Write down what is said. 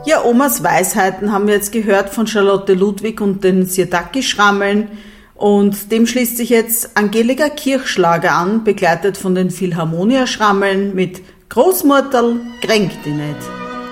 Ja, Omas Weisheiten haben wir jetzt gehört von Charlotte Ludwig und den Sirdaki-Schrammeln. Und dem schließt sich jetzt Angelika Kirchschlager an, begleitet von den Philharmonia-Schrammeln mit Großmutterl kränkt die nicht.